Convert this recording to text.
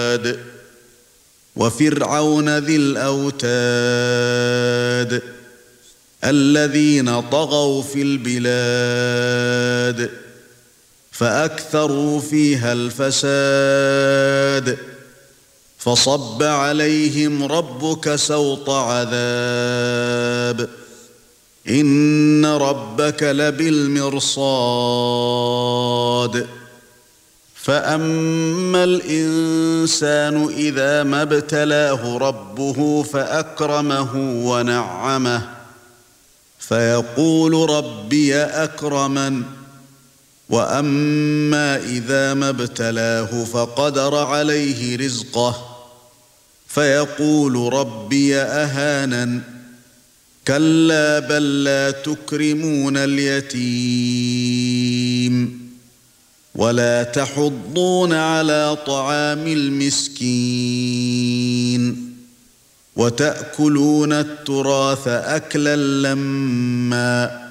الْعِبَادِ وَفِرْعَوْنَ ذِي الْأَوْتَادِ الَّذِينَ طَغَوْا فِي الْبِلَادِ فَأَكْثَرُوا فِيهَا الْفَسَادَ فَصَبَّ عَلَيْهِمْ رَبُّكَ سَوْطَ عَذَابٍ إِنَّ رَبَّكَ لَبِالْمِرْصَادِ فَأَمَّا الْإِنسَانُ إِذَا مَا ابْتَلَاهُ رَبُّهُ فَأَكْرَمَهُ وَنَعَّمَهُ فَيَقُولُ رَبِّي أَكْرَمَنِ وَأَمَّا إِذَا مَا ابْتَلَاهُ فَقَدَرَ عَلَيْهِ رِزْقَهُ فَيَقُولُ رَبِّي أَهَانَنِ كَلَّا بَل لَّا تُكْرِمُونَ الْيَتِيمَ وَلَا تَحُضُّونَ عَلَى طَعَامِ الْمِسْكِينِ وَتَأْكُلُونَ التُّرَاثَ أَكْلًا لَّمًّا